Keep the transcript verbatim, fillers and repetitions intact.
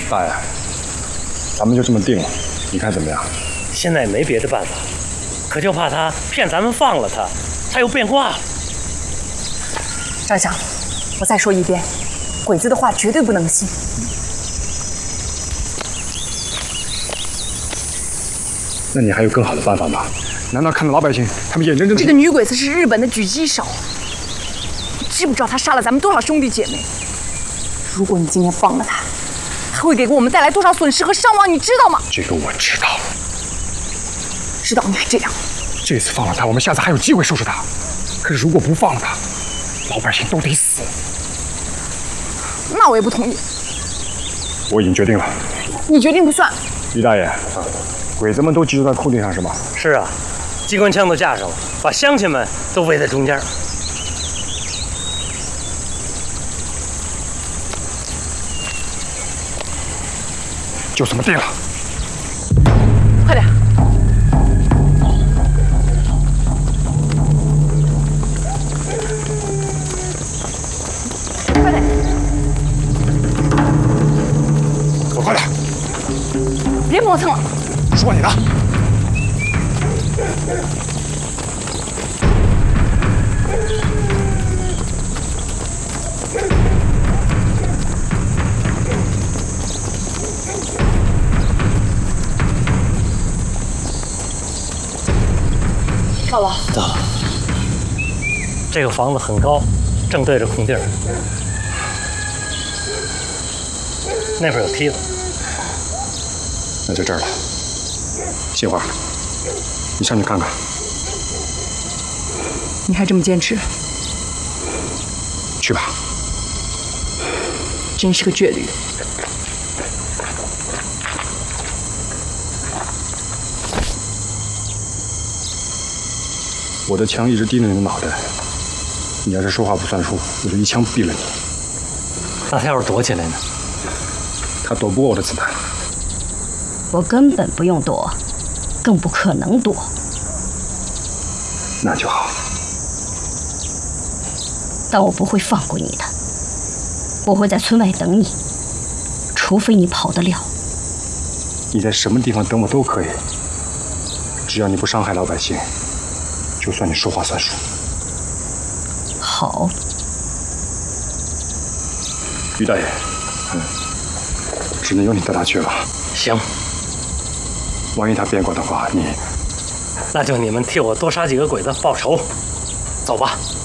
大爷，咱们就这么定了，你看怎么样？ 现在也没别的办法，可就怕他骗咱们放了他，他又变卦了。 张长，我再说一遍，鬼子的话绝对不能信。 那你还有更好的办法吗？难道看到老百姓他们眼睁睁这个女鬼子是日本的狙击手，你知不知道她杀了咱们多少兄弟姐妹？如果你今天放了她，还会给我们带来多少损失和伤亡，你知道吗？ 这个我知道了。 知道你还这样？ 这次放了他，我们下次还有机会收拾他。可是如果不放了他，老百姓都得死。 那我也不同意。 我已经决定了。 你决定不算。 于大爷，啊，鬼子们都集中在空地上是吗？ 是啊，机关枪都架上了，把乡亲们都围在中间。 就这么定了。 快点！快点！ 走快点！ 别磨蹭了。 说你的。 到了。 到了。这个房子很高，正对着空地儿。那边有梯子。 那就这儿了。杏花，你上去看看。 你还这么坚持？ 去吧。 真是个倔驴。 我的枪一直盯着你的脑袋，你要是说话不算数，我就一枪毙了你。 那他要是躲起来呢？ 他躲不过我的子弹。 我根本不用躲，更不可能躲。 那就好。 但我不会放过你的，我会在村外等你，除非你跑得了。 你在什么地方等我都可以，只要你不伤害老百姓，就算你说话算数。 好。 于大爷，嗯，只能由你带他去了。 行。 万一他变卦的话，你…… 那就你们替我多杀几个鬼子报仇。走吧。